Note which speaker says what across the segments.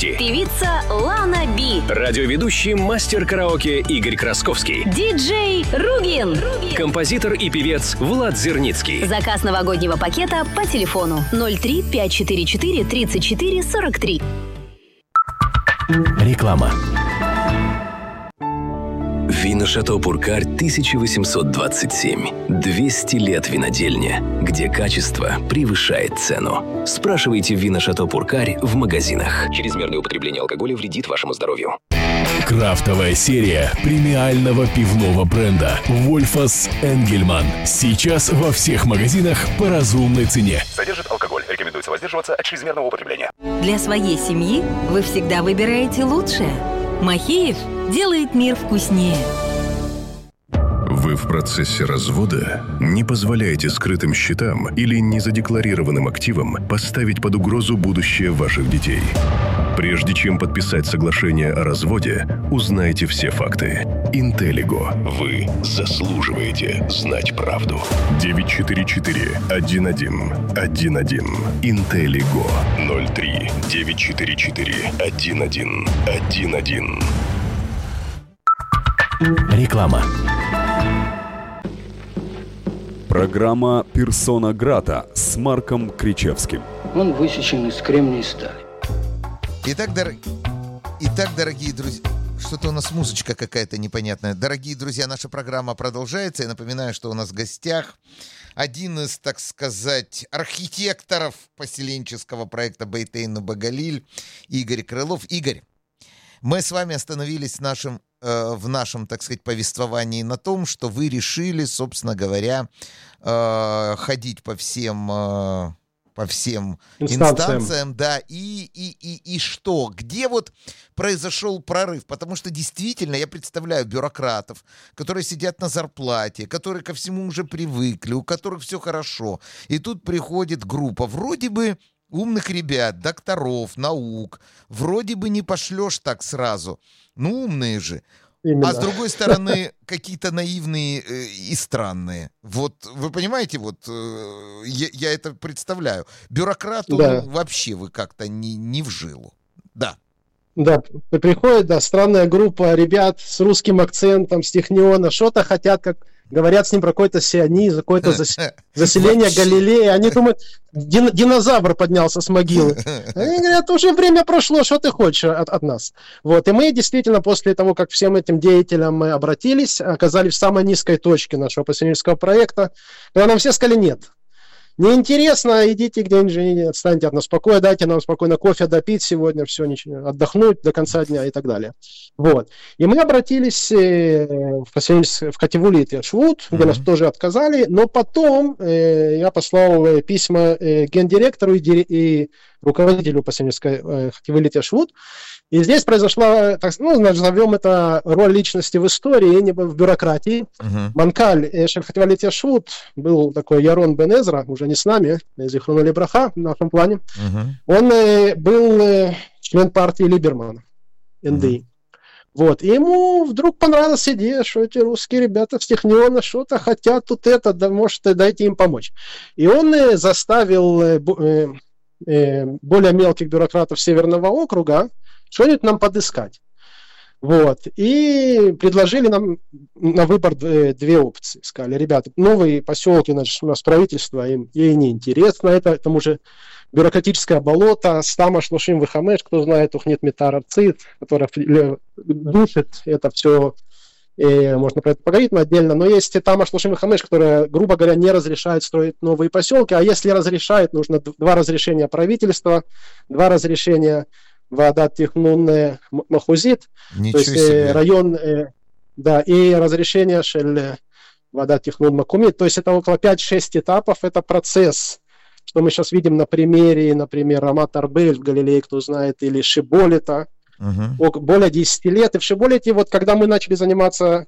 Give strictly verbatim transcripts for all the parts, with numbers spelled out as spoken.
Speaker 1: гости.
Speaker 2: Певица Лана Би.
Speaker 1: Радиоведущий мастер караоке Игорь Красковский.
Speaker 2: Диджей Ругин.
Speaker 1: Композитор и певец Влад Зерницкий.
Speaker 2: Заказ новогоднего пакета по телефону ноль три пять четыре четыре тридцать четыре сорок три.
Speaker 1: Реклама. Вино Шато Пуркарь тысяча восемьсот двадцать семь. двести лет винодельня, где качество превышает цену. Спрашивайте Вино Шато Пуркарь в магазинах. Чрезмерное употребление алкоголя вредит вашему здоровью.
Speaker 3: Крафтовая серия премиального пивного бренда Wolfas Engelmann. Сейчас во всех магазинах по разумной цене.
Speaker 4: Содержит алкоголь. Рекомендуется воздерживаться от чрезмерного употребления.
Speaker 5: Для своей семьи вы всегда выбираете лучшее. Махеев делает мир вкуснее.
Speaker 6: Вы в процессе развода не позволяете скрытым счетам или незадекларированным активам поставить под угрозу будущее ваших детей. Прежде чем подписать соглашение о разводе, узнайте все факты. Интеллиго. Вы заслуживаете знать правду. девять четыре четыре один один один один. Интеллиго. ноль три девять четыре четыре один один один один.
Speaker 1: Реклама.
Speaker 7: Программа «Персона Грата» с Марком Кричевским.
Speaker 8: Он высечен из кремния и стали.
Speaker 9: Итак, дор... Итак, дорогие друзья... Что-то у нас музычка какая-то непонятная. Дорогие друзья, наша программа продолжается. Я напоминаю, что у нас в гостях один из, так сказать, архитекторов поселенческого проекта Бейтейну-Багалиль Игорь Крылов. Игорь, мы с вами остановились в нашем, э, в нашем, так сказать, повествовании на том, что вы решили, собственно говоря, э, ходить по всем... Э, по всем инстанциям, инстанциям да, и, и, и, и что? Где вот произошел прорыв? Потому что действительно я представляю бюрократов, которые сидят на зарплате, которые ко всему уже привыкли, у которых все хорошо. И тут приходит группа вроде бы умных ребят, докторов, наук. Вроде бы не пошлешь так сразу. Ну, умные же. Именно. А с другой стороны, какие-то наивные э, и странные. Вот, вы понимаете, вот э, я, я это представляю. Бюрократу да. ну, вообще вы как-то не, не в жилу. Да.
Speaker 10: Да, приходит, да, странная группа ребят с русским акцентом, с Техниона, что-то хотят, как говорят с ним про какой-то сионизм, какое-то зас... заселение Галилея. Они думают, дин... динозавр поднялся с могилы. Они говорят, уже время прошло, что ты хочешь от, от нас? Вот. И мы действительно после того, как всем этим деятелям мы обратились, оказались в самой низкой точке нашего поселенческого проекта, когда нам все сказали нет. Неинтересно, идите где-нибудь, отстаньте от нас спокойно, дайте нам спокойно кофе допить сегодня, все, ничего, отдохнуть до конца дня и так далее. Вот. И мы обратились в, в Хативулит Яшвут, где mm-hmm. нас тоже отказали, но потом э, я послал письма э, гендиректору и, и руководителю поселенческой э, Хативулит Яшвут. И здесь произошла, так, ну, назовем это роль личности в истории, не в бюрократии. Uh-huh. Манкаль Шельхативалит Яшвут был такой Ярон Бен Эзра, уже не с нами, Зихрон Либраха в нашем плане. Uh-huh. Он э, был э, член партии Либермана, эн дэ и. Uh-huh. Вот. И ему вдруг понравилась идея, что эти русские ребята с Техниона что-то хотят тут это, да, может, дайте им помочь. И он э, заставил э, э, более мелких бюрократов Северного округа что-нибудь нам подыскать. Вот. И предложили нам на выбор две опции. Сказали, ребята, новые поселки, значит, у нас правительство, им ей не интересно, это, к тому же бюрократическое болото, стама шлушим вихамеш, кто знает, ух нет метарцит, которая душит это все, и можно про это поговорить, но отдельно. Но есть тама шлушим вихамеш, которая, грубо говоря, не разрешает строить новые поселки, а если разрешает, нужно два разрешения правительства, два разрешения Ваадат Технун Махузит, то есть себе. район, да, и разрешение шель Ваадат Технун Макумит, то есть это около пять-шесть этапов, это процесс, что мы сейчас видим на примере, например, Рамат Арбель в Галилее, кто знает, или Шиболита, uh-huh. более десять лет, и в Шиболите, вот когда мы начали заниматься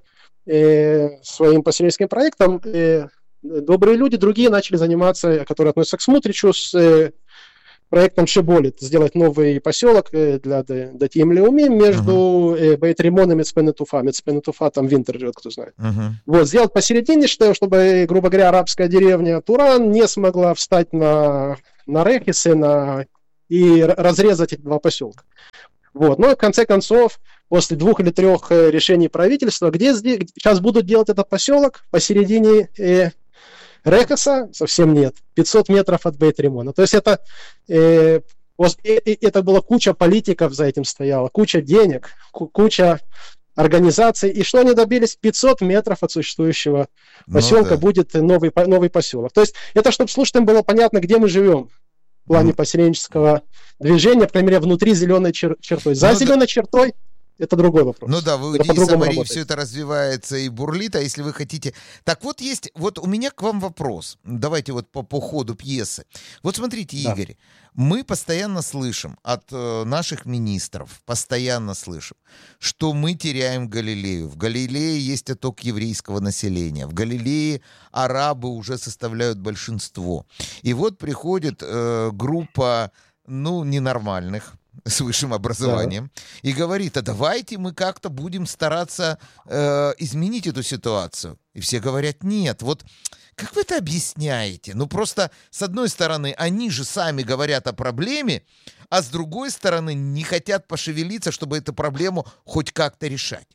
Speaker 10: э, своим поселенческим проектом, э, добрые люди, другие начали заниматься, которые относятся к Смотричу, с э, проектом Шиболит, сделать новый поселок для Датиим Леумим между uh-huh. Бейт-Римоном и Мецпен-Туфа. Мецпен-Туфа там Винтер живет, кто знает. Uh-huh. Вот, сделать посередине, чтобы, грубо говоря, арабская деревня Туран не смогла встать на, на Рехисе, на и разрезать эти два поселка. Вот. Но в конце концов, после двух или трех решений правительства, где здесь, сейчас будут делать этот поселок посередине э, Рекоса, совсем нет, пятьсот метров от Бейт-Римона. То есть это, э, это была куча политиков за этим стояла, куча денег, куча организаций. И что они добились? пятьсот метров от существующего поселка ну, да. будет новый, новый поселок. То есть это, чтобы слушателям было понятно, где мы живем в плане mm. поселенческого движения, по крайней мере, внутри зеленой чер- чертой. За ну, зеленой да. чертой это другой вопрос.
Speaker 9: Ну да, в Иудее и Самарии все это развивается и бурлит, а если вы хотите... Так вот есть, вот у меня к вам вопрос. Давайте вот по, по ходу пьесы. Вот смотрите, да. Игорь, мы постоянно слышим от э, наших министров, постоянно слышим, что мы теряем Галилею. В Галилее есть отток еврейского населения. В Галилее арабы уже составляют большинство. И вот приходит э, группа, ну, ненормальных, с высшим образованием, да. и говорит, а давайте мы как-то будем стараться э, изменить эту ситуацию. И все говорят, нет, вот как вы это объясняете? Ну просто, с одной стороны, они же сами говорят о проблеме, а с другой стороны, не хотят пошевелиться, чтобы эту проблему хоть как-то решать.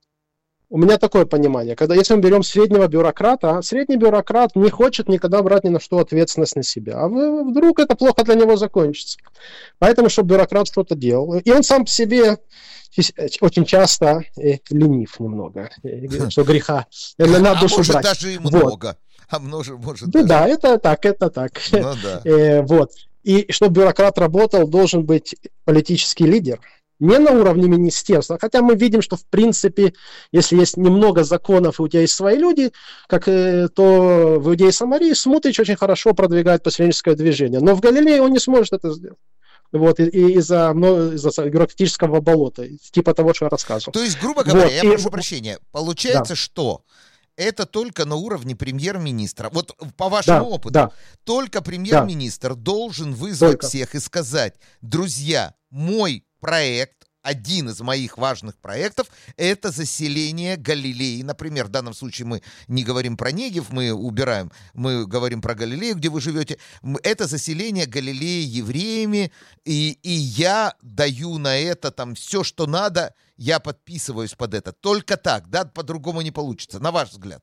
Speaker 10: У меня такое понимание, когда если мы берем среднего бюрократа, средний бюрократ не хочет никогда брать ни на что ответственность на себя, а вдруг это плохо для него закончится. Поэтому, чтобы бюрократ что-то делал, и он сам по себе очень часто э, ленив немного, э, что греха на душу
Speaker 9: а может
Speaker 10: брать.
Speaker 9: Даже и
Speaker 10: вот.
Speaker 9: много. А может, может
Speaker 10: да,
Speaker 9: даже...
Speaker 10: да, это так, это так.
Speaker 9: Ну, да.
Speaker 10: э, вот. И чтобы бюрократ работал, должен быть политический лидер. Не на уровне министерства, хотя мы видим, что в принципе, если есть немного законов, и у тебя есть свои люди, как, э, то в Иудее и Самарии Смутрич очень хорошо продвигает поселенческое движение. Но в Галилее он не сможет это сделать. Вот, и, и из-за, ну, из-за бюрократического болота, типа того, что я рассказывал.
Speaker 9: То есть, грубо говоря,
Speaker 10: вот,
Speaker 9: я
Speaker 10: и...
Speaker 9: прошу прощения, получается,
Speaker 10: да.
Speaker 9: что это только на уровне премьер-министра. Вот по вашему
Speaker 10: да,
Speaker 9: опыту,
Speaker 10: да.
Speaker 9: только премьер-министр да. должен вызвать только. всех и сказать, друзья, мой проект, один из моих важных проектов, это заселение Галилеи. Например, в данном случае мы не говорим про Негев, мы убираем, мы говорим про Галилею, где вы живете. Это заселение Галилеи евреями, и, и я даю на это там все, что надо, я подписываюсь под это. Только так, да, по-другому не получится, на ваш взгляд.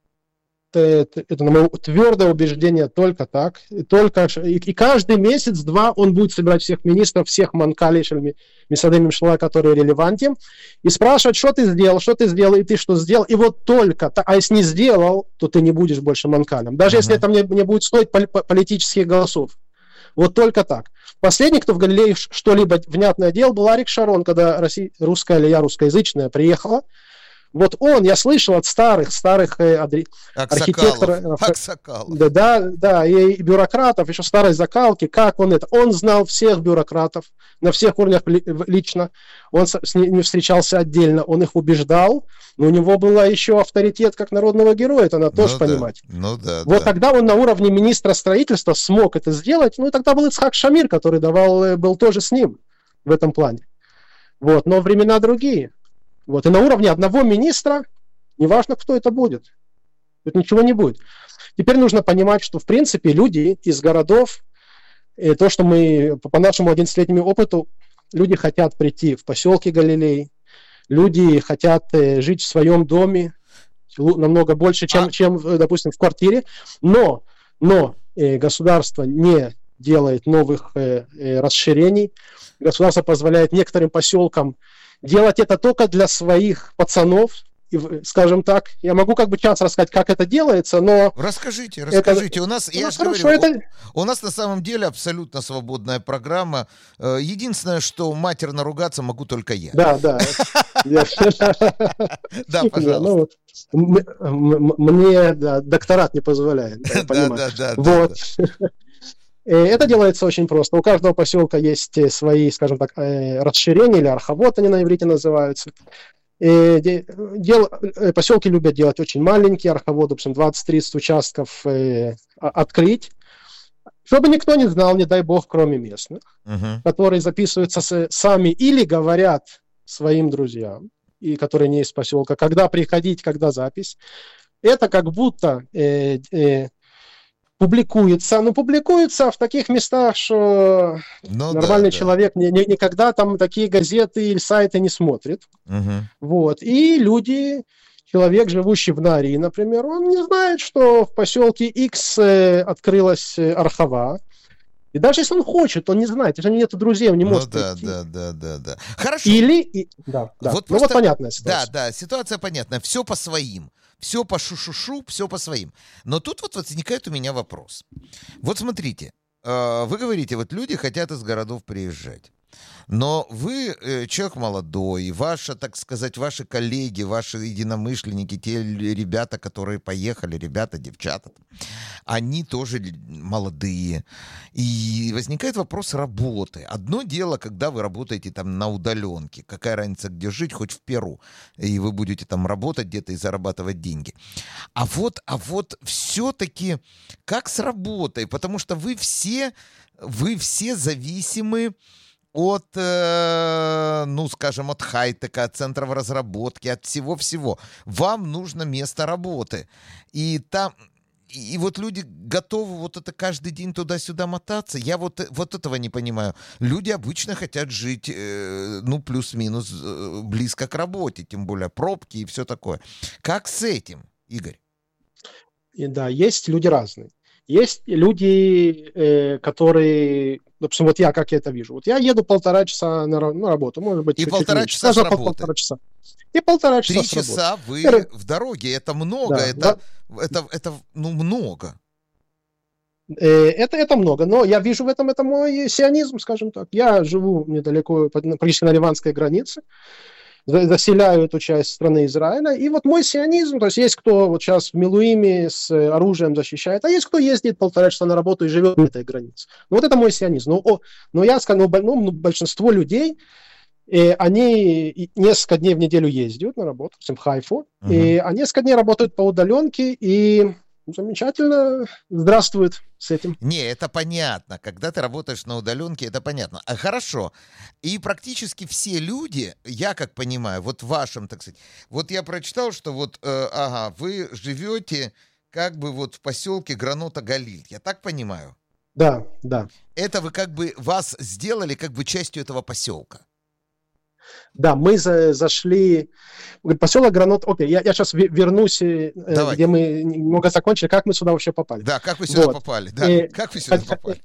Speaker 10: Это, это мое твердое убеждение, только так. И, только, и, и каждый месяц-два он будет собирать всех министров, всех манкалей, Мисадей Мишла, которые релевантны, и спрашивать, что ты сделал, что ты сделал, и ты что сделал. И вот только, а если не сделал, то ты не будешь больше манкалем. Даже uh-huh. если это мне, мне будет стоить пол- политических голосов. Вот только так. Последний, кто в Галилее что-либо внятное делал, был Арик Шарон, когда Россия, русская или я русскоязычная приехала. Вот он, я слышал от старых, старых э, адри... архитекторов,
Speaker 9: Аксакалов.
Speaker 10: Да, да, да, и, и бюрократов, еще старой закалки, как он это. Он знал всех бюрократов на всех уровнях ли, лично. Он с, с ними встречался отдельно, он их убеждал. Но у него был еще авторитет как народного героя, это надо ну тоже да, понимать.
Speaker 9: Ну да,
Speaker 10: вот
Speaker 9: да.
Speaker 10: тогда он на уровне министра строительства смог это сделать. Ну и тогда был Ицхак Шамир, который давал, был тоже с ним в этом плане. Вот, но времена другие. Вот, и на уровне одного министра, неважно, кто это будет, тут ничего не будет. Теперь нужно понимать, что, в принципе, люди из городов, и то, что мы, по нашему одиннадцатилетнему опыту, люди хотят прийти в поселки Галилеи, люди хотят жить в своем доме намного больше, чем, а... чем допустим, в квартире, но, но э, государство не делает новых э, э, расширений, государство позволяет некоторым поселкам делать это только для своих пацанов, и, скажем так. Я могу как бы час рассказать, как это делается, но...
Speaker 9: Расскажите, расскажите. Это... У нас, я
Speaker 10: ну,
Speaker 9: же
Speaker 10: хорошо,
Speaker 9: говорю,
Speaker 10: это...
Speaker 9: у, у нас на самом деле абсолютно свободная программа. Единственное, что матерно ругаться могу только я.
Speaker 10: Да, да.
Speaker 9: Да, пожалуйста.
Speaker 10: Мне докторат не позволяет.
Speaker 9: Да, да, да.
Speaker 10: Вот. Это делается очень просто. У каждого поселка есть свои, скажем так, расширения, или архавот они на иврите называются. Дел... Поселки любят делать очень маленькие архавоты, допустим, двадцать-тридцать участков открыть, чтобы никто не знал, не дай бог, кроме местных, uh-huh. которые записываются с... сами или говорят своим друзьям, и которые не из поселка, когда приходить, когда запись. Это как будто... Э, э, публикуется, но публикуется в таких местах, что
Speaker 9: ну,
Speaker 10: нормальный
Speaker 9: да,
Speaker 10: человек да. Ни, ни, никогда там такие газеты или сайты не смотрит.
Speaker 9: Угу.
Speaker 10: Вот. И люди, человек, живущий в Нарии, например, он не знает, что в поселке X открылась Архава. И даже если он хочет, он не знает, если нет друзей, он не может.
Speaker 9: Ну да,
Speaker 10: прийти.
Speaker 9: да, да, да, да. Хорошо.
Speaker 10: Или, и, да, да.
Speaker 9: Вот
Speaker 10: ну
Speaker 9: просто,
Speaker 10: вот понятная ситуация.
Speaker 9: Да, да, ситуация понятная. Все по своим. Все по шу-шу-шу, все по своим. Но тут вот возникает у меня вопрос. Вот смотрите, вы говорите, вот люди хотят из городов приезжать. Но вы э, человек молодой, ваши, так сказать, ваши коллеги, ваши единомышленники, те ребята, которые поехали, ребята, девчата, они тоже молодые. И возникает вопрос работы. Одно дело, когда вы работаете там на удаленке. Какая разница, где жить, хоть в Перу. И вы будете там работать где-то и зарабатывать деньги. А вот, а вот все-таки как с работой? Потому что вы все, вы все зависимы от, э, ну, скажем, от хай-тека, от центров разработки, от всего-всего. Вам нужно место работы. И там... И вот люди готовы вот это каждый день туда-сюда мотаться. Я вот, вот этого не понимаю. Люди обычно хотят жить, э, ну, плюс-минус э, близко к работе, тем более пробки и все такое. Как с этим, Игорь?
Speaker 10: И, да, есть люди разные. Есть люди, э, которые... Допустим, вот я, как я это вижу. Вот я еду полтора часа на, на работу, может быть,
Speaker 9: и
Speaker 10: чуть-чуть
Speaker 9: полтора
Speaker 10: меньше.
Speaker 9: часа с работы.
Speaker 10: Полтора часа. И полтора часа
Speaker 9: Три часа вы
Speaker 10: Р...
Speaker 9: в дороге. Это много.
Speaker 10: Да,
Speaker 9: это,
Speaker 10: да.
Speaker 9: Это, это, ну, много.
Speaker 10: Это, это много, но я вижу в этом, это мой сионизм, скажем так. Я живу недалеко, практически на ливанской границе, заселяю эту часть страны Израиля, и вот мой сионизм, то есть есть кто вот сейчас в Милуиме с оружием защищает, а есть кто ездит полтора часа на работу и живет на этой границе. Ну, вот это мой сионизм. Но, о, но я скажу, ну, большинство людей, и они несколько дней в неделю ездят на работу, в Хайфу, uh-huh. и они несколько дней работают по удаленке, и замечательно здравствуют с этим.
Speaker 9: Не, это понятно. Когда ты работаешь на удаленке, это понятно. А хорошо. И практически все люди, я как понимаю, вот в вашем, так сказать, вот я прочитал, что вот, э, ага, вы живете как бы вот в поселке Гранота-Галиль. Я так понимаю?
Speaker 10: Да, да.
Speaker 9: Это вы как бы, вас сделали как бы частью этого поселка.
Speaker 10: Да, мы за, зашли... Поселок Гранот... Окей, я, я сейчас вернусь, Давай. Где мы немного закончили. Как мы сюда вообще попали?
Speaker 9: Да, как вы сюда вот. попали? Да, и... Как вы сюда Хат... попали?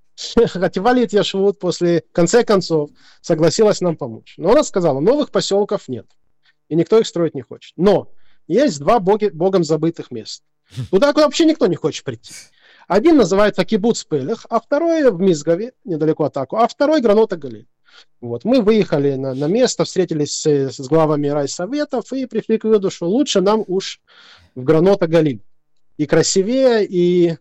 Speaker 10: Хативалит Яшвуд после, в конце концов, согласилась нам помочь. Но она сказала, новых поселков нет. И никто их строить не хочет. Но есть два боги, богом забытых мест. Туда, куда вообще никто не хочет прийти. Один называется Кибуц Пелех, а второй в Мизгаве, недалеко от Аку, а второй Гранота-Галиль. Вот. Мы выехали на, на место, встретились с, с главами райсоветов и пришли к выводу, что лучше нам уж в Гранота-Галиль. И красивее, и,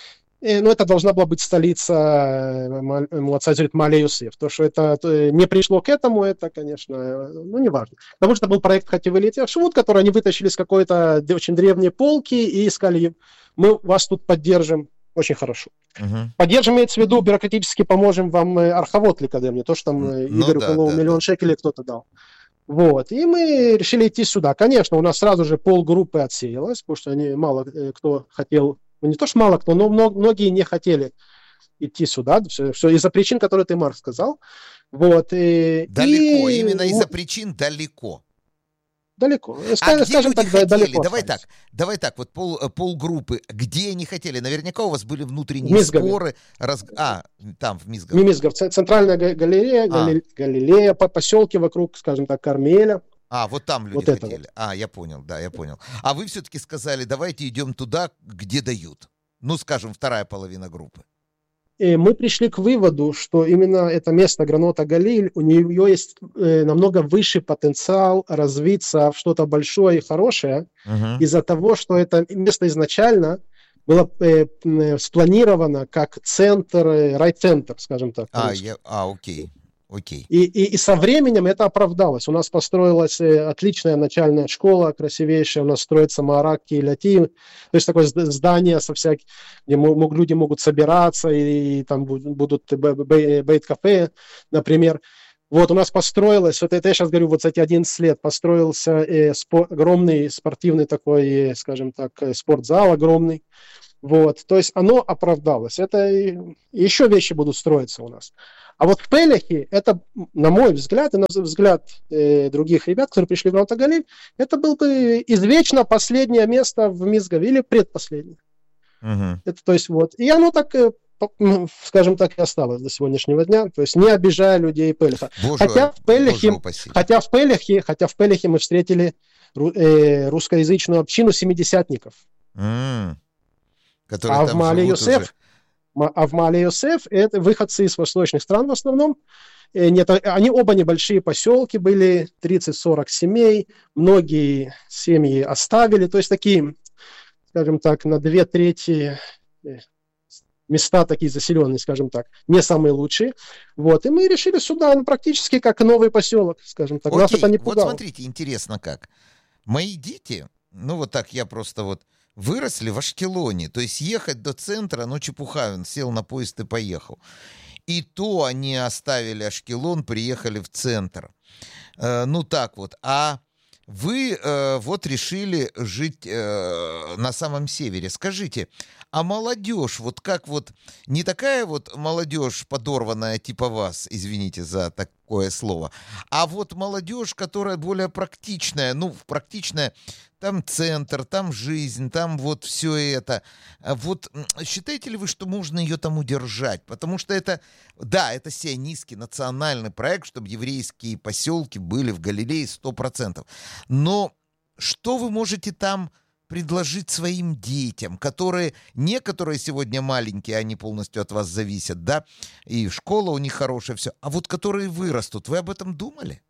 Speaker 10: и ну, это должна была быть столица Муацазирит Мале-Юсеф. То, что это не пришло к этому, это, конечно, ну, не важно. Потому что это был проект Хативалит Яшвуд, который они вытащили с какой-то очень древней полки и сказали, мы вас тут поддержим. Очень хорошо. Uh-huh. Поддержим, имеется в виду, бюрократически поможем вам Архавот Ликадем, то, что там ну, Игорю да, Кулову да, миллион да. шекелей кто-то дал. Вот. И мы решили идти сюда. Конечно, у нас сразу же полгруппы отсеялось, потому что они, мало кто хотел, ну не то что мало кто, но многие не хотели идти сюда. Все, все из-за причин, которые ты, Марк, сказал. Вот. И,
Speaker 9: далеко,
Speaker 10: и...
Speaker 9: именно из-за причин далеко.
Speaker 10: Далеко.
Speaker 9: А
Speaker 10: Скажем
Speaker 9: где
Speaker 10: так,
Speaker 9: люди хотели?
Speaker 10: далеко.
Speaker 9: Давай так, давай так, вот пол, полгруппы. Где они хотели? Наверняка у вас были внутренние
Speaker 10: Мизгаве.
Speaker 9: споры. Раз... А, там, в Мизгаве.
Speaker 10: Мизгав, центральная галерея, а. Галилея, по поселке вокруг, скажем так, Кармеля.
Speaker 9: А, вот там люди вот хотели. Вот. А, я понял, да, я понял. А вы все-таки сказали, давайте идем туда, где дают. Ну, скажем, вторая половина группы.
Speaker 10: И мы пришли к выводу, что именно это место Гранота-Галиль, у нее есть э, намного выше потенциал развиться в что-то большое и хорошее, uh-huh. из-за того, что это место изначально было э, э, спланировано как центр, э, райцентр, скажем так.
Speaker 9: А, я, а окей. Окей.
Speaker 10: И, и, и со временем это оправдалось. У нас построилась отличная начальная школа, красивейшая. У нас строится Маарак Киляти. То есть такое здание, со всяким, где м- люди могут собираться, и, и там будут бейт-кафе, например. Вот у нас построилось, вот это я сейчас говорю, вот за эти одиннадцать лет построился э, спор, огромный спортивный такой, э, скажем так, спортзал огромный. Вот, то есть оно оправдалось. Это еще вещи будут строиться у нас. А вот в Пелехе, это, на мой взгляд, и на взгляд э, других ребят, которые пришли в Рамат ха-Галиль, это было бы извечно последнее место в Мизгаве, или предпоследнее. Uh-huh. Это, то есть, вот. И оно так, э, скажем так, и осталось до сегодняшнего дня, то есть не обижая людей Пелеха. Боже, хотя, в Пелехе, хотя, в Пелехе, хотя в Пелехе мы встретили э, русскоязычную общину семидесятников. Mm. А в Маале Йосеф, а в Маале Йосеф это выходцы из восточных стран в основном. Нет, они оба небольшие поселки были, тридцать-сорок семей, многие семьи оставили, то есть такие, скажем так, на две трети места такие заселенные, скажем так, не самые лучшие. Вот, и мы решили сюда, ну, практически как новый поселок, скажем так.
Speaker 9: Окей,
Speaker 10: нас это не пугало.
Speaker 9: Вот смотрите, интересно как. Мои дети, ну вот так я просто вот выросли в Ашкелоне, то есть ехать до центра, ну чепуха, он сел на поезд и поехал. И то они оставили Ашкелон, приехали в центр. Э, ну так вот. А вы э, вот решили жить э, на самом севере. Скажите, а молодежь, вот как вот, не такая вот молодежь подорванная типа вас, извините за такое слово, а вот молодежь, которая более практичная, ну, практичная, там центр, там жизнь, там вот все это. Вот считаете ли вы, что можно ее там удержать? Потому что это, да, это сионистский национальный проект, чтобы еврейские поселки были в Галилее сто процентов. Но что вы можете там предложить своим детям, которые, некоторые сегодня маленькие, они полностью от вас зависят, да, и школа у них хорошая, все, а вот которые вырастут, вы об этом думали?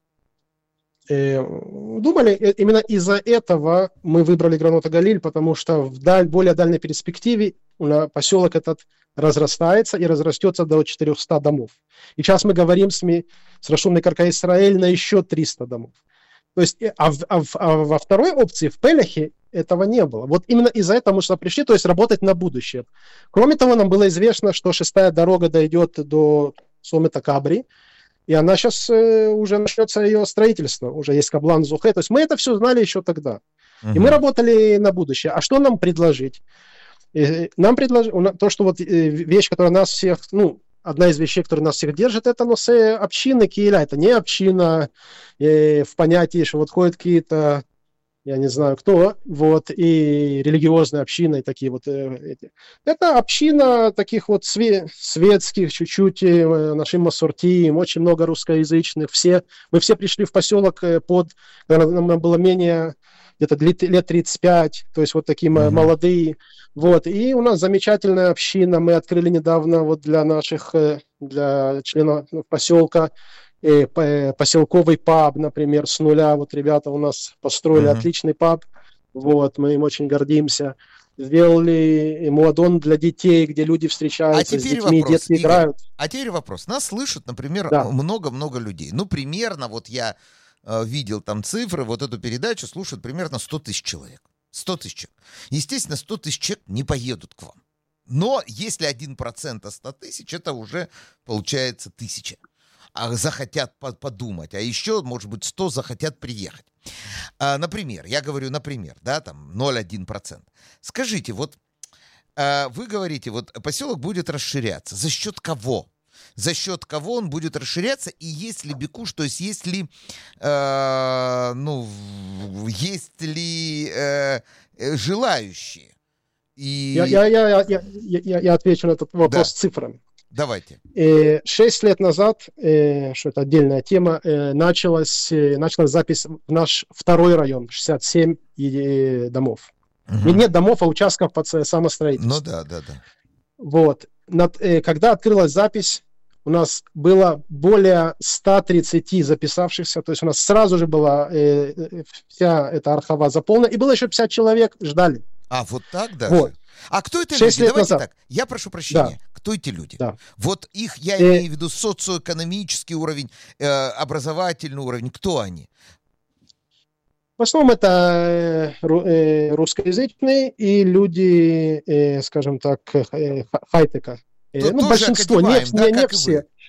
Speaker 10: Думали, именно из-за этого мы выбрали Рамат ха-Галиль, потому что в даль, более дальней перспективе поселок этот разрастается и разрастется до четырехсот домов. И сейчас мы говорим с, ми, с Рашум Мекаркей Исраэль на еще триста домов. То есть, а, а, а во второй опции, в Пелехе, этого не было. Вот именно из-за этого мы сюда пришли, то есть работать на будущее. Кроме того, нам было известно, что шестая дорога дойдет до Сомета Кабри, и она сейчас э, уже начнется ее строительство, уже есть Каблан Зухе. То есть мы это все знали еще тогда. Uh-huh. И мы работали на будущее. А что нам предложить? И нам предложили то, что вот вещь, которая нас всех, ну, одна из вещей, которая нас всех держит, это носе общины Кииля. Это не община э, в понятии, что вот ходят какие-то, я не знаю кто, вот, и религиозные общины, и такие вот э, эти. Это община таких вот све- светских, чуть-чуть э, нашим масуртием, очень много русскоязычных, все, мы все пришли в поселок э, под, когда нам было менее, где-то лет тридцать пять, то есть вот такие mm-hmm. молодые, вот, и у нас замечательная община, мы открыли недавно вот для наших, э, для членов поселка, поселковый паб, например, с нуля. Вот ребята у нас построили uh-huh. отличный паб. Вот, мы им очень гордимся. Сделали муадон для детей, где люди встречаются
Speaker 9: а
Speaker 10: с детьми,
Speaker 9: вопрос,
Speaker 10: дети
Speaker 9: Игорь,
Speaker 10: играют.
Speaker 9: А теперь вопрос. Нас слышат, например,
Speaker 10: да.
Speaker 9: много-много людей. Ну, примерно, вот я э, видел там цифры, вот эту передачу слушают примерно сто тысяч человек. сто тысяч. Естественно, сто тысяч человек не поедут к вам. Но если один процент от ста тысяч, это уже получается тысяча. А захотят подумать, а еще, может быть, сто захотят приехать. А, например, я говорю, например, да, там ноль целых одна десятая процента. Скажите, вот а, вы говорите, вот поселок будет расширяться. За счет кого? За счет кого он будет расширяться? И есть ли бикуш, то есть есть ли, э, ну, есть ли э, желающие? И...
Speaker 10: Я, я, я, я, я, я отвечу на этот вопрос
Speaker 9: да.
Speaker 10: цифрами.
Speaker 9: Давайте.
Speaker 10: Шесть лет назад, что это отдельная тема, началась, началась запись в наш второй район, шестьдесят семь домов. Угу. Нет домов, а участков под самостроительство.
Speaker 9: Ну да, да, да.
Speaker 10: Вот. Когда открылась запись, у нас было более ста тридцати записавшихся, то есть у нас сразу же была вся эта архава заполнена, и было еще пятьдесят человек, ждали.
Speaker 9: А, вот так даже?
Speaker 10: Вот.
Speaker 9: А кто это люди? Давайте
Speaker 10: назад.
Speaker 9: так. Я прошу прощения. Да. Кто эти люди? Да. Вот их, я и... имею в виду социоэкономический уровень, э, образовательный уровень. Кто они?
Speaker 10: В основном это э, русскоязычные и люди, э, скажем так, э, хай-тека. Э, ну, большинство, не,
Speaker 9: да,
Speaker 10: не, не все.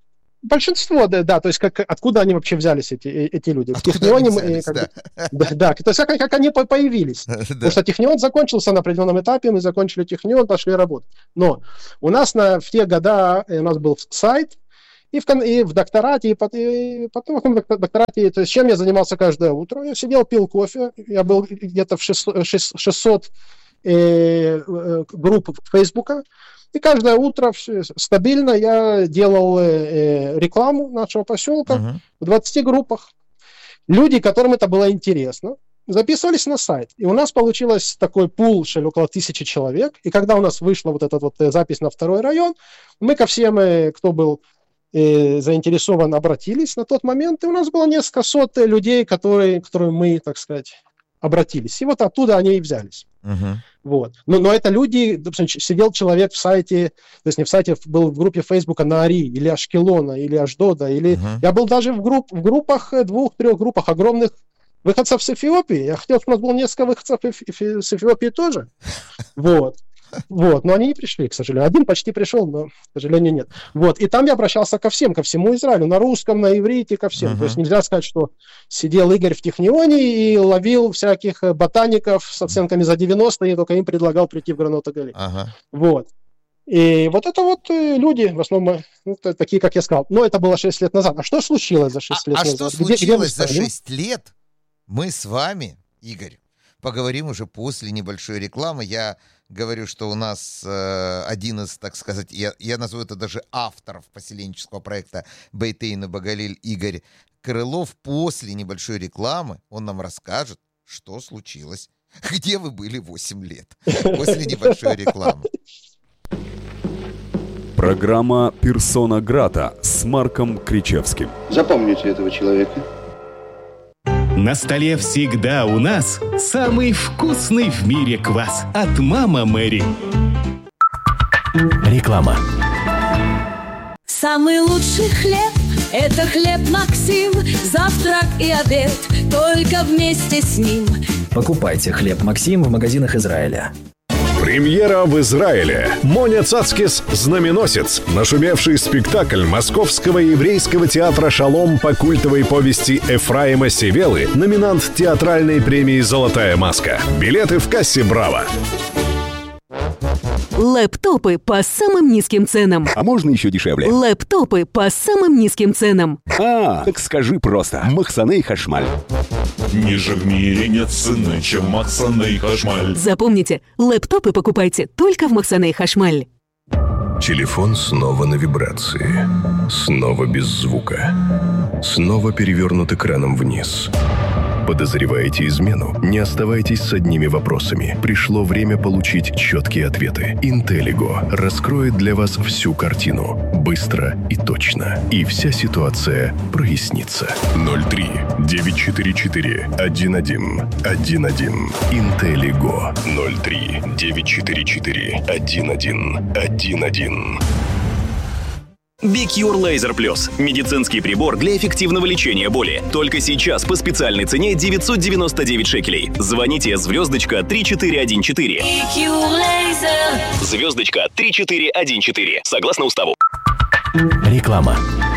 Speaker 10: большинство, да, да, то есть как, откуда они вообще взялись, эти, эти люди?
Speaker 9: Откуда
Speaker 10: в Технионе,
Speaker 9: они взялись,
Speaker 10: как
Speaker 9: да.
Speaker 10: бы, да, да, то есть как, как они появились.
Speaker 9: Да.
Speaker 10: Потому что Технион закончился на определенном этапе, мы закончили Технион, пошли работать. Но у нас на, в те года у нас был сайт, и в, и в докторате, и, и потом в докторате, то есть чем я занимался каждое утро? Я сидел, пил кофе, я был где-то в шестьсот, шестьсот э, групп Фейсбука, и каждое утро стабильно я делал э, рекламу нашего поселка uh-huh. в двадцати группах. Люди, которым это было интересно, записывались на сайт. И у нас получилось такой пул, что около тысячи человек. И когда у нас вышла вот эта вот запись на второй район, мы ко всем, кто был заинтересован, обратились на тот момент, и у нас было несколько сот людей, которые, которые мы, так сказать, обратились. И вот оттуда они и взялись. Uh-huh. Вот. Но, но это люди, допустим, сидел человек в сайте, то есть не в сайте, был в группе Фейсбука Наари, или Ашкелона, или Ашдода, или... Uh-huh. Я был даже в, групп, в группах, двух-трех группах огромных выходцев с Эфиопии. Я хотел, чтобы у нас было несколько выходцев с Эфиопии тоже. Вот. Вот, но они не пришли, к сожалению. Один почти пришел, но, к сожалению, нет. Вот, и там я обращался ко всем, ко всему Израилю, на русском, на иврите, ко всем. Uh-huh. То есть нельзя сказать, что сидел Игорь в Технионе и ловил всяких ботаников с оценками за девяносто, и только им предлагал прийти в Гранот-Агалиль. Uh-huh. Вот. И вот это вот люди, в основном, ну, такие, как я сказал. Но это было шесть лет назад. А что случилось за шесть
Speaker 9: а,
Speaker 10: лет
Speaker 9: а
Speaker 10: назад?
Speaker 9: А что
Speaker 10: где,
Speaker 9: случилось
Speaker 10: где
Speaker 9: за шесть лет? Мы с вами, Игорь, поговорим уже после небольшой рекламы. Я говорю, что у нас э, один из, так сказать, я, я назову это даже авторов поселенческого проекта Бейтейну Бегалиль Игорь Крылов. После небольшой рекламы он нам расскажет, что случилось. Где вы были восемь лет? После небольшой рекламы.
Speaker 7: Программа «Персона Грата» с Марком Кричевским.
Speaker 8: Запомните этого человека.
Speaker 11: На столе всегда у нас самый вкусный в мире квас от Мама Мэри.
Speaker 3: Реклама.
Speaker 12: Самый лучший хлеб – это хлеб Максим. Завтрак и обед только вместе с ним.
Speaker 13: Покупайте хлеб Максим в магазинах Израиля.
Speaker 14: Премьера в Израиле. Моня Цацкис «Знаменосец». Нашумевший спектакль Московского еврейского театра «Шалом» по культовой повести Эфраима Севелы, номинант театральной премии «Золотая маска». Билеты в кассе «Браво».
Speaker 15: Лэптопы по самым низким ценам.
Speaker 16: А можно еще дешевле?
Speaker 15: Лэптопы по самым низким ценам.
Speaker 16: А, так скажи просто. Махсаней Хашмаль.
Speaker 17: Ниже в мире нет цены, чем Махсаней Хашмаль.
Speaker 15: Запомните, лэптопы покупайте только в Махсаней Хашмаль.
Speaker 6: Телефон снова на вибрации. Снова без звука. Снова перевернут экраном вниз. Подозреваете измену? Не оставайтесь с одними вопросами. Пришло время получить четкие ответы. Интеллиго раскроет для вас всю картину. Быстро и точно. И вся ситуация прояснится. ноль три девятьсот четырьдесят четыре один один один один. Интеллиго. ноль три девятьсот четырьдесят четыре один один один один.
Speaker 1: Бикюр Laser Plus. Медицинский прибор для эффективного лечения боли. Только сейчас по специальной цене девятьсот девяносто девять шекелей. Звоните звездочка три четыре один четыре.
Speaker 12: Бикюр Laser.
Speaker 1: Звездочка три четыре один четыре. Согласно уставу.
Speaker 3: Реклама.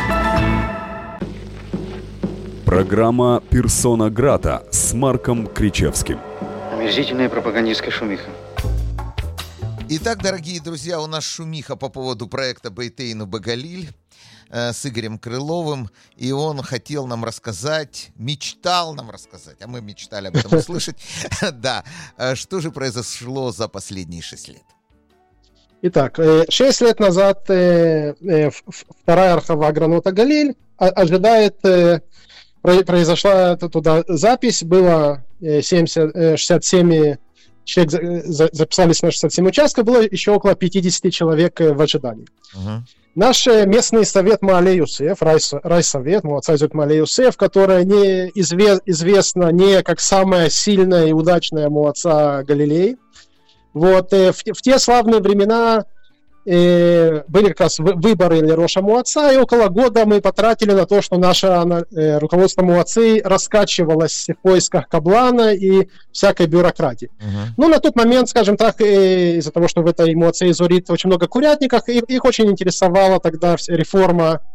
Speaker 7: Программа «Персона Грата» с Марком Кричевским.
Speaker 8: Омерзительная пропагандистская шумиха.
Speaker 9: Итак, дорогие друзья, у нас шумиха по поводу проекта Бейтейну Бегалиль э, с Игорем Крыловым, и он хотел нам рассказать, мечтал нам рассказать, а мы мечтали об этом услышать, да, что же произошло за последние шесть лет.
Speaker 10: Итак, шесть лет назад вторая архава Гранот-Агалиль ожидает, произошла туда запись, было семьдесят, шестьдесят семь человек записались на шестьдесят семь участков, было еще около пятьдесят человек в ожидании. Uh-huh. Наш местный совет Маале Юсеф, райсовет, Моацайзут Маале Юсеф, которая не изве, известна не как самая сильная и удачная Моаца Галилей. Вот, в, в те славные времена э, были как раз выборы Роша Моаца, и около года мы потратили на то, что наше э, руководство Моацы раскачивалось в поисках каблана и всякой бюрократии. Uh-huh. Ну, на тот момент, скажем так, э, из-за того, что в этой Моаце Изорит очень много курятников, их, их очень интересовала тогда реформа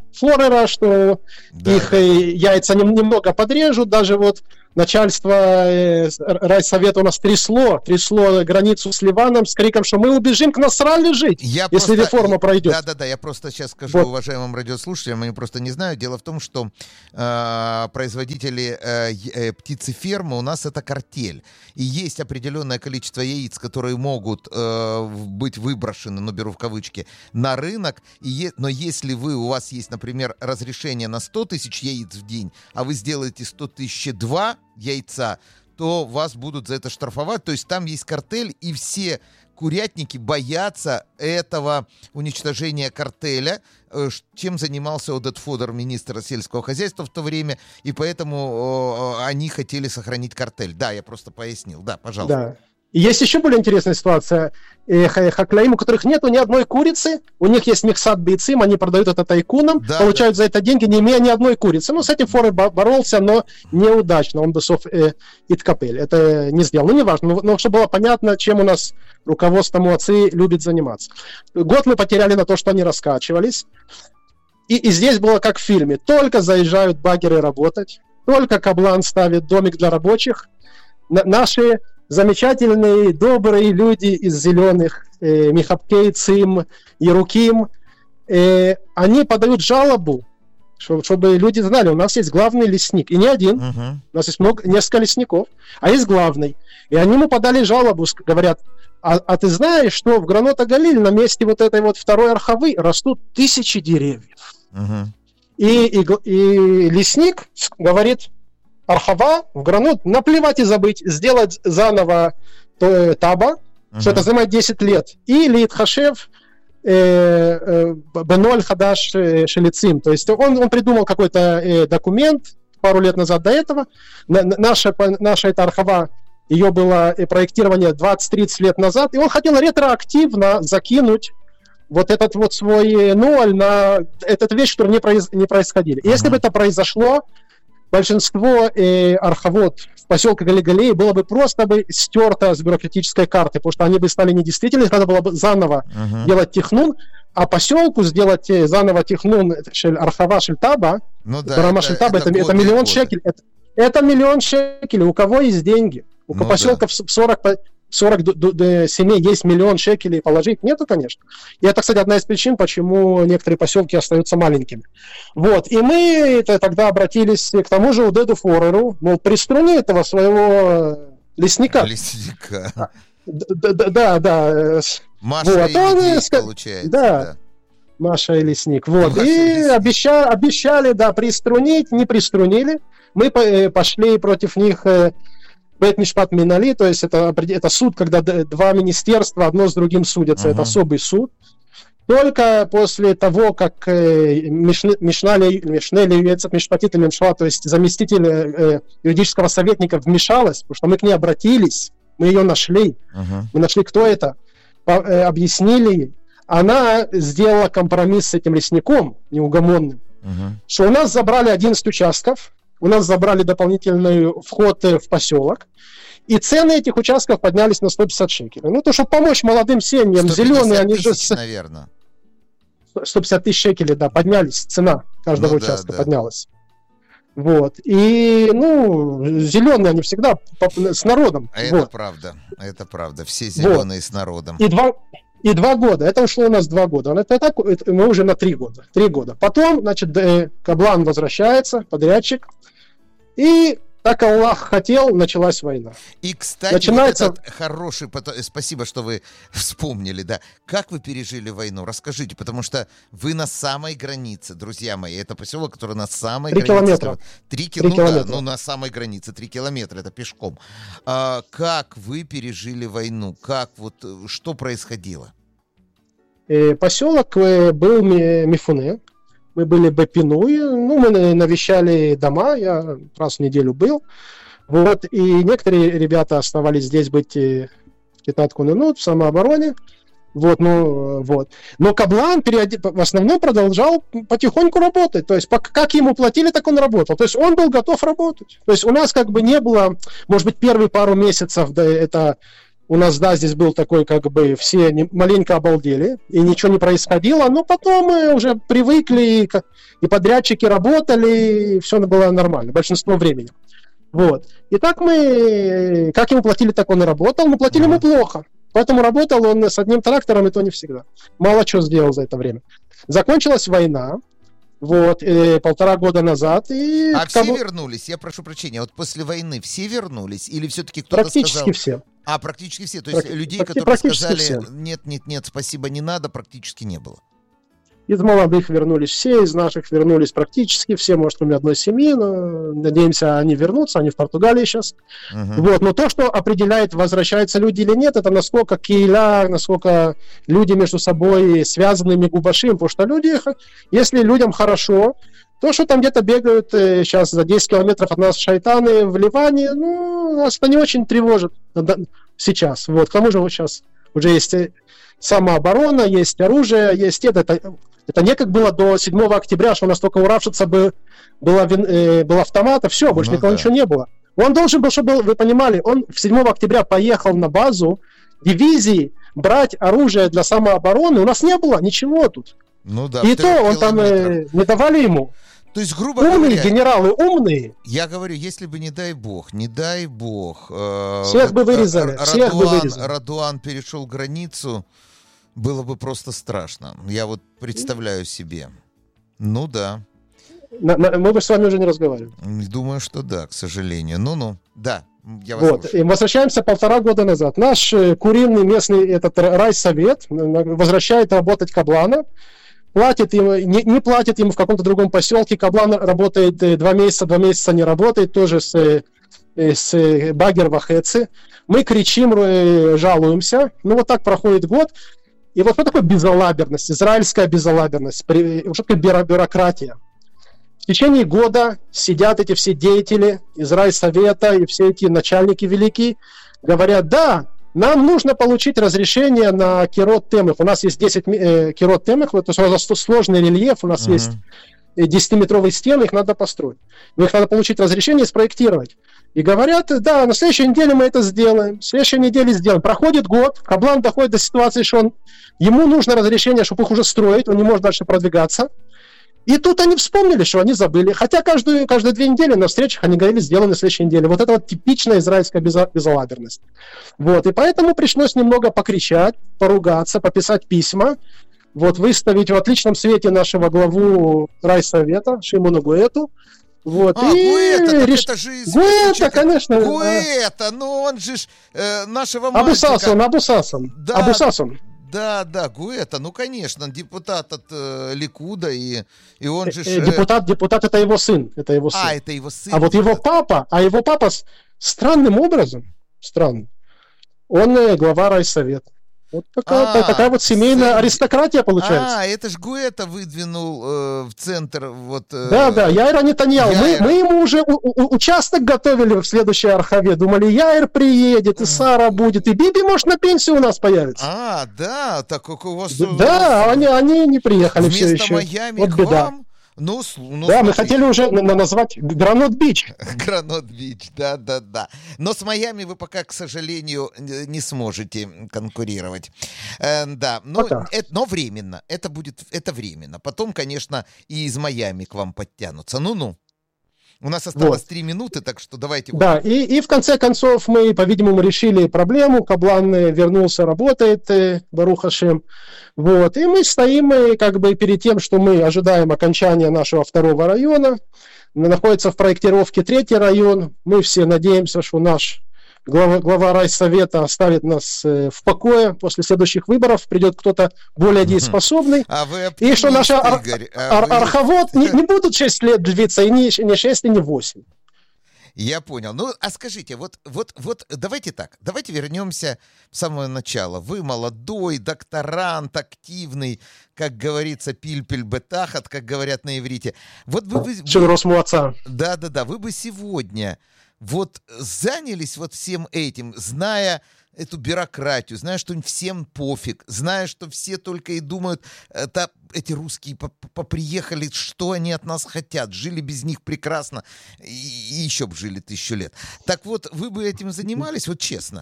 Speaker 10: форера, что да, их да. яйца немного подрежут, даже вот начальство э, райсовета у нас трясло, трясло границу с Ливаном с криком, что мы убежим к Насралле жить, я если просто, реформа пройдет.
Speaker 9: Да-да-да, я просто сейчас скажу вот. уважаемым радиослушателям, они просто не знают. Дело в том, что э, производители э, э, птицефермы у нас это картель. И есть определенное количество яиц, которые могут э, быть выброшены, ну, беру в кавычки, на рынок. И е- но если вы, у вас есть, например, разрешение на сто тысяч яиц в день, а вы сделаете сто тысяч два яйца, то вас будут за это штрафовать. То есть там есть картель, и все курятники боятся этого уничтожения картеля, чем занимался Одет Фодор, министр сельского хозяйства в то время, и поэтому они хотели сохранить картель. Да, я просто пояснил. Да, пожалуйста.
Speaker 10: Да. Есть еще более интересная ситуация. Хаклаим, у которых нету ни одной курицы, у них есть миксат бейцим, они продают это тайкунам, да, получают да. за это деньги, не имея ни одной курицы. Ну, с этим Форер боролся, но неудачно. Он бесов э, иткапель. Это не сделал. Ну, не важно. Но, но чтобы было понятно, чем у нас руководство Муаци любит заниматься. Год мы потеряли на то, что они раскачивались. И, и здесь было как в фильме. Только заезжают баггеры работать, только Каблан ставит домик для рабочих. На, наши замечательные, добрые люди из зеленых, э, Михапкей, Цим, Яруким, э, они подают жалобу, чтобы, чтобы люди знали, у нас есть главный лесник, и не один, uh-huh. у нас есть много, несколько лесников, а есть главный. И они ему подали жалобу, говорят, а, а ты знаешь, что в Гранота-Галиль на месте вот этой вот второй архавы растут тысячи деревьев. Uh-huh. И, и, и лесник говорит, архава в Гранот, наплевать и забыть, сделать заново э, таба, uh-huh. что это занимает десять лет, и Литхашев э, э, Беноль Хадаш э, Шелицим, то есть он, он придумал какой-то э, документ пару лет назад до этого, на, наша, наша эта архава, ее было э, проектирование двадцать-тридцать лет назад, и он хотел ретроактивно закинуть вот этот вот свой ноль на этот вещь, которая не, произ, не происходили. И uh-huh. если бы это произошло, большинство э, архавод в поселке Галигалей было бы просто бы стерто с бюрократической карты, потому что они бы стали недействительны, надо было бы заново uh-huh. делать технун, а поселку сделать э, заново технун шель, архава шельтаба, ну, да, Барама шельтаба, это, это, это, это миллион шекелей. Это, это миллион шекелей. У кого есть деньги? У ну, поселка да. в сорок сорок семей есть миллион шекелей положить? Нету, конечно. И это, кстати, одна из причин, почему некоторые поселки остаются маленькими. Вот. И мы это, тогда обратились к тому же Одеду Фореру, мол, приструни этого своего лесника.
Speaker 9: Лесника.
Speaker 10: Да, да, да.
Speaker 9: Маша вот. и Лесник, он, получается.
Speaker 10: Да. да. Маша и Лесник. Вот. Маша и, и лесник. Обещали, обещали, да, приструнить, не приструнили. Мы пошли против них Бейт-Мишпат Минали, то есть это, это суд, когда два министерства одно с другим судятся, uh-huh. это особый суд. Только после того, как э, Мишнали Мишпатит Мишла, то есть заместитель э, юридического советника вмешалась, потому что мы к ней обратились, мы ее нашли, uh-huh. мы нашли, кто это, по, э, объяснили ей. Она сделала компромисс с этим лесником неугомонным, uh-huh. что у нас забрали одиннадцать участков, у нас забрали дополнительный вход в поселок, и цены этих участков поднялись на сто пятьдесят шекелей. Ну, то, чтобы помочь молодым семьям, зеленые, они же...
Speaker 9: наверное.
Speaker 10: сто пятьдесят тысяч шекелей, да, поднялись, цена каждого ну, участка да, да. поднялась. Вот. И, ну, зеленые, они всегда с народом.
Speaker 9: А вот. Это правда, это правда. Все зеленые вот. С народом.
Speaker 10: И два... И два года. Это ушло у нас два года. Это, это, это, мы уже на три года. Три года. Потом, значит, Каблан возвращается, подрядчик. И так Аллах хотел, началась война.
Speaker 9: И, кстати, Начинается... вот этот хороший... Спасибо, что вы вспомнили, да. Как вы пережили войну? Расскажите, потому что вы на самой границе, друзья мои. Это поселок, который на самой
Speaker 10: три
Speaker 9: границе.
Speaker 10: Километра.
Speaker 9: Три километра. Ну, да, ну, на самой границе. Три километра, это пешком. А, как вы пережили войну? Как вот, что происходило?
Speaker 10: Э, поселок был Мифуне. Мы были в Бепинуе, ну, мы навещали дома, я раз в неделю был, вот, и некоторые ребята оставались здесь быть в Китатку Нунут, в самообороне, вот, ну, вот. Но Каблан периоди... в основном продолжал потихоньку работать, то есть как ему платили, так он работал, то есть он был готов работать, то есть у нас как бы не было, может быть, первые пару месяцев, да, это У нас, да, здесь был такой, как бы, все не, маленько обалдели, и ничего не происходило, но потом мы уже привыкли, и, и подрядчики работали, и все было нормально, большинство времени. Вот. И так мы, как ему платили, так он и работал, но платили ему плохо. Поэтому работал он с одним трактором, и то не всегда. Мало что сделал за это время. Закончилась война, вот, э, полтора года назад. И
Speaker 9: а все
Speaker 10: кого...
Speaker 9: вернулись? Я прошу прощения, вот после войны все вернулись? Или все-таки кто-то
Speaker 10: практически
Speaker 9: сказал...
Speaker 10: все.
Speaker 9: А, практически все. То есть
Speaker 10: Практи...
Speaker 9: людей,
Speaker 10: практи...
Speaker 9: которые сказали,
Speaker 10: все.
Speaker 9: нет, нет, нет, спасибо, не надо, практически не было.
Speaker 10: Из молодых вернулись все, из наших вернулись практически все, может, кроме одной семьи, но надеемся, они вернутся, они в Португалии сейчас. Uh-huh. Вот. Но то, что определяет, возвращаются люди или нет, это насколько кейля, насколько люди между собой связаны мегубашим, потому что люди, если людям хорошо, то, что там где-то бегают э, сейчас за десять километров от нас шайтаны в Ливане, ну, нас это не очень тревожит сейчас. Вот. К тому же вот сейчас уже есть самооборона, есть оружие, есть это. это Это не как было до седьмого октября, что у нас только у Равшица бы было, э, было автомата, все, больше ну, никого да. ничего не было. Он должен был, чтобы вы понимали, он седьмого октября поехал на базу дивизии брать оружие для самообороны, у нас не было ничего тут.
Speaker 9: Ну да.
Speaker 10: И то он там э, не давали ему.
Speaker 9: То есть, грубо
Speaker 10: умные
Speaker 9: говоря,
Speaker 10: генералы, умные.
Speaker 9: Я говорю, если бы, не дай бог, не дай бог, э,
Speaker 10: всех бы вырезали,
Speaker 9: Радуан,
Speaker 10: всех бы вырезали.
Speaker 9: Радуан перешел границу, было бы просто страшно. Я вот представляю себе. Ну да.
Speaker 10: На, на, мы бы с вами уже не разговаривали.
Speaker 9: Думаю, что да, к сожалению. Ну-ну, да. Я вас
Speaker 10: вот. И возвращаемся полтора года назад. Наш э, куриный местный этот райсовет возвращает работать Каблана. Платит ему, не, не платит ему в каком-то другом поселке. Каблан работает э, два месяца, два месяца не работает. Тоже с, э, с э, Багер Вахецы. Мы кричим, э, жалуемся. Ну вот так проходит год. И вот что такое безалаберность, израильская безалаберность, что такое бюро- бюрократия. В течение года сидят эти все деятели Израиль-совета и все эти начальники великие, говорят, да, нам нужно получить разрешение на кирот темах. У нас есть десять э, кирот темах, то есть сложный рельеф, у нас uh-huh. есть десятиметровые стены, их надо построить. Но их надо получить разрешение и спроектировать. И говорят, да, на следующей неделе мы это сделаем, в следующей неделе сделаем. Проходит год, Каблан доходит до ситуации, что он, ему нужно разрешение, чтобы их уже строить, он не может дальше продвигаться. И тут они вспомнили, что они забыли. Хотя каждую, каждые две недели на встречах они говорили, сделаем на следующей неделе. Вот это вот типичная израильская безалаберность. Вот, и поэтому пришлось немного покричать, поругаться, пописать письма, вот, выставить в отличном свете нашего главу райсовета Шимона Гуэту. Вот,
Speaker 9: а,
Speaker 10: и
Speaker 9: Гуэта,
Speaker 10: реш...
Speaker 9: это же
Speaker 10: Гуэта, конечно.
Speaker 9: Гуэта, ну он же э, нашего
Speaker 10: Абусасон, Абусасон.
Speaker 9: Да,
Speaker 10: Абусасон.
Speaker 9: Да, да, Гуэта, ну конечно, депутат от э, Ликуда, и, и он же...
Speaker 10: Э, депутат, депутат это его сын, это его сын.
Speaker 9: А, это его сын.
Speaker 10: А вот его папа, а его папа странным образом, странным, он э, глава райсовета. Вот такая, а, такая вот семейная сын... аристократия получается.
Speaker 9: А, это ж Гуэта выдвинул э, в центр вот... Э,
Speaker 10: да, да, Яйра Нетаньяху. Мы, мы ему уже у, у, участок готовили в следующей Архаве. Думали, Яйр приедет, и Сара будет, и Биби, может, на пенсию у нас появится.
Speaker 9: А, да, так как у вас...
Speaker 10: Да, они, они не приехали
Speaker 9: вместо
Speaker 10: все еще.
Speaker 9: Майами
Speaker 10: вот
Speaker 9: к
Speaker 10: беда.
Speaker 9: вам... Ну, ну,
Speaker 10: да,
Speaker 9: смотри.
Speaker 10: Мы хотели уже назвать Гранот-Бич.
Speaker 9: Гранот-Бич, да-да-да. Но с Майами вы пока, к сожалению, не сможете конкурировать. Э, да, но, это, но временно. Это будет, это временно. Потом, конечно, и из Майами к вам подтянутся. Ну-ну. У нас осталось три вот. минуты, так что давайте...
Speaker 10: Да, и, и в конце концов мы, по-видимому, решили проблему. Каблан вернулся, работает, Барух Ашем. Вот, и мы стоим как бы перед тем, что мы ожидаем окончания нашего второго района. Находится в проектировке третий район. Мы все надеемся, что наш глава, глава райсовета оставит нас э, в покое. После следующих выборов придет кто-то более дееспособный.
Speaker 9: А вы
Speaker 10: и что наши ар-
Speaker 9: а
Speaker 10: ар-
Speaker 9: вы...
Speaker 10: архавод не, не будут шесть лет длиться, и не, не шесть, и не восемь.
Speaker 9: Я понял. Ну, а скажите, вот, вот, вот давайте так, давайте вернемся в самое начало. Вы молодой, докторант, активный, как говорится, пильпель бетахат, как говорят на иврите. Вот вы бы...
Speaker 10: Вы...
Speaker 9: Да-да-да, вы бы сегодня вот занялись вот всем этим, зная эту бюрократию, зная, что всем пофиг, зная, что все только и думают, это, эти русские поприехали, что они от нас хотят, жили без них прекрасно, и, и еще бы жили тысячу лет. Так вот, вы бы этим занимались, вот честно?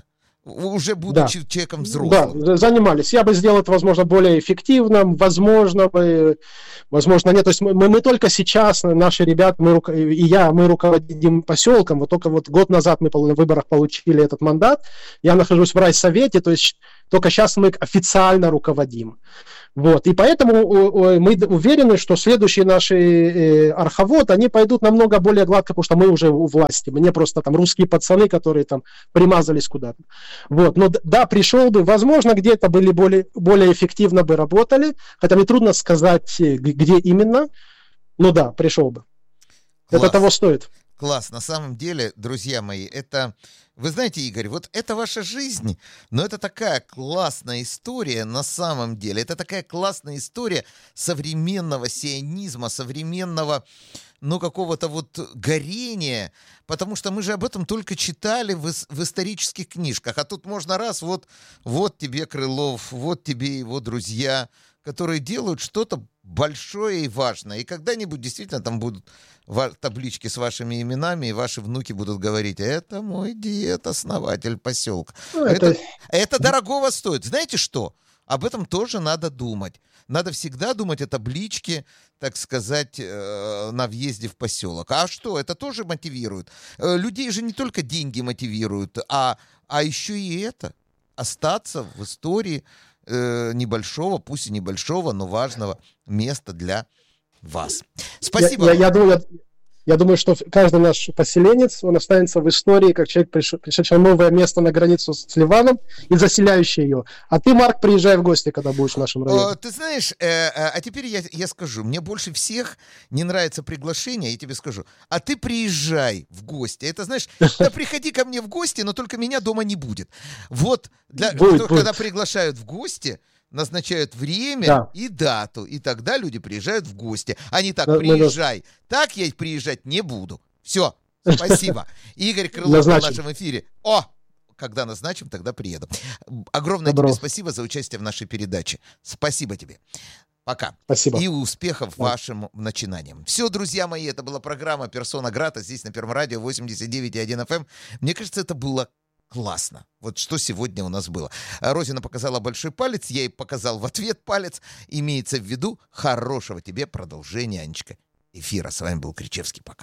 Speaker 9: уже будучи да. человеком взрослым.
Speaker 10: Да, занимались. Я бы сделал это, возможно, более эффективным, возможно, бы, возможно, нет. То есть мы, мы только сейчас, наши ребята, мы, и я, мы руководим поселком. Вот только вот год назад мы на выборах получили этот мандат. Я нахожусь в райсовете, то есть только сейчас мы официально руководим. Вот. И поэтому мы уверены, что следующие наши арховод, они пойдут намного более гладко, потому что мы уже у власти. Мне просто там русские пацаны, которые там примазались куда-то. Вот. Но да, пришел бы, возможно, где-то были более, более эффективно бы работали, хотя мне трудно сказать, где именно, но да, пришел бы. Класс. Это того стоит.
Speaker 9: Класс. На самом деле, друзья мои, это... Вы знаете, Игорь, вот это ваша жизнь, но это такая классная история на самом деле. Это такая классная история современного сионизма, современного, ну, какого-то вот горения, потому что мы же об этом только читали в, в исторических книжках. А тут можно раз, вот, вот тебе Крылов, вот тебе его друзья, которые делают что-то большое и важное. И когда-нибудь действительно там будут таблички с вашими именами, и ваши внуки будут говорить: это мой дед, основатель поселка. Ну, это... Это, это дорогого стоит. Знаете что? Об этом тоже надо думать. Надо всегда думать о табличке, так сказать, на въезде в поселок. А что? Это тоже мотивирует. Людей же не только деньги мотивируют, а, а еще и это. Остаться в истории небольшого, пусть и небольшого, но важного места для вас. Спасибо.
Speaker 10: Я, я, я, думаю, я, я думаю, что каждый наш поселенец, он останется в истории как человек, пришедший в новое место на границу с Ливаном и заселяющий ее. А ты, Марк, приезжай в гости, когда будешь в нашем районе.
Speaker 9: Ты знаешь, э, а теперь я, я скажу, мне больше всех не нравится приглашение, я тебе скажу, а ты приезжай в гости. Это, знаешь, да приходи ко мне в гости, но только меня дома не будет. Вот, для,
Speaker 10: будет,
Speaker 9: кто,
Speaker 10: будет.
Speaker 9: когда приглашают в гости, назначают время да. и дату, и тогда люди приезжают в гости. А не так, да, приезжай. Да. Так я приезжать не буду. Все, спасибо. Игорь Крылов в нашем эфире. О, когда назначим, тогда приеду. Огромное Добро. тебе спасибо за участие в нашей передаче. Спасибо тебе. Пока.
Speaker 10: Спасибо.
Speaker 9: И успехов да. вашим начинаниям. Все, друзья мои, это была программа «Персона Грата» здесь на Первом радио восемьдесят девять и один эф эм. Мне кажется, это было классно. Вот что сегодня у нас было. Розина показала большой палец, я ей показал в ответ палец. Имеется в виду хорошего тебе продолжения, Анечка, эфира. С вами был Кричевский. Пока.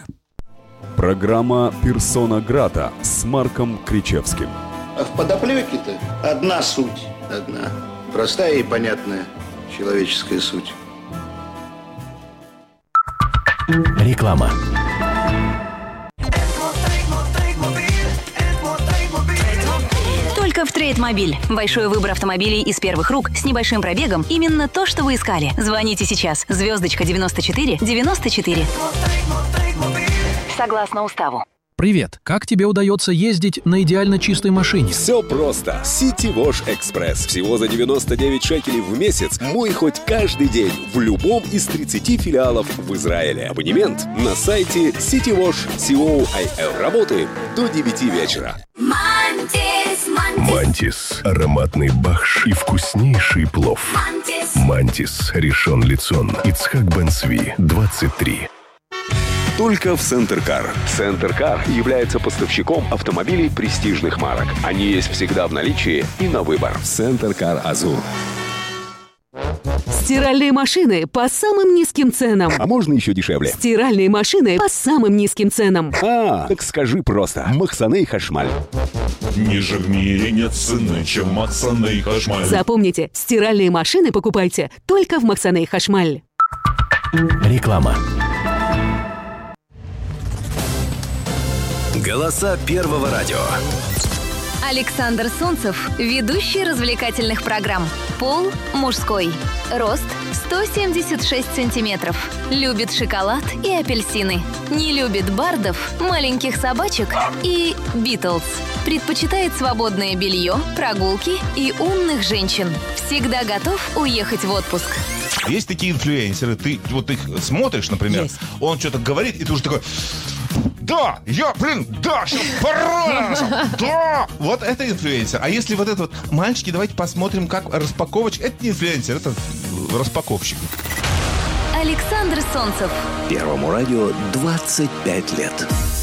Speaker 7: Программа «Персона Грата» с Марком Кричевским.
Speaker 8: А в подоплеке-то одна суть. Одна. Простая и понятная человеческая суть.
Speaker 3: Реклама.
Speaker 2: Только в Трейдмобиль. Большой выбор автомобилей из первых рук с небольшим пробегом. Именно то, что вы искали. Звоните сейчас. Звездочка девяносто четыре девяносто четыре. Согласно уставу.
Speaker 18: Привет! Как тебе удается ездить на идеально чистой машине?
Speaker 16: Все просто. City Wash Express. Всего за девяносто девять шекелей в месяц. Мой хоть каждый день в любом из тридцати филиалов в Израиле. Абонемент на сайте citywash точка co. Работаем до девяти вечера.
Speaker 6: Мантис, Мантис. Мантис. Ароматный бахш и вкуснейший плов. Мантис. Мантис. Ришон Лицон. Ицхак Бен Цви. двадцать три.
Speaker 14: Только в Центркар. Центркар является поставщиком автомобилей престижных марок. Они есть всегда в наличии и на выбор. Центркар Азур.
Speaker 15: Стиральные машины по самым низким ценам.
Speaker 16: А можно еще дешевле?
Speaker 15: Стиральные машины по самым низким ценам.
Speaker 16: А, так скажи просто. Махсаней Хашмаль.
Speaker 17: Ниже в мире нет цены, чем Махсаней Хашмаль.
Speaker 15: Запомните, стиральные машины покупайте только в Махсаней Хашмаль.
Speaker 3: Реклама.
Speaker 1: Голоса Первого радио.
Speaker 2: Александр Солнцев, ведущий развлекательных программ. Пол мужской. Рост сто семьдесят шесть сантиметров. Любит шоколад и апельсины. Не любит бардов, маленьких собачек и Битлз. Предпочитает свободное белье, прогулки и умных женщин. Всегда готов уехать в отпуск.
Speaker 19: Есть такие инфлюенсеры, ты вот их смотришь, например, Есть. он что-то говорит, и ты уже такой... Да, я, блин, да, сейчас пора, да. Вот это инфлюенсер. А если вот это вот, мальчики, давайте посмотрим, как распаковочка. Это не инфлюенсер, это распаковщик.
Speaker 2: Александр Солнцев.
Speaker 1: Первому радио двадцать пять лет.